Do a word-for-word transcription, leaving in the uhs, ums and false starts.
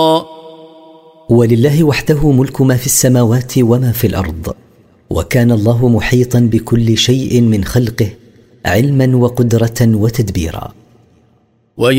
ولله وحده ملك ما في السماوات وما في الأرض، وكان الله محيطا بكل شيء من خلقه علما وقدرة وتدبيرا.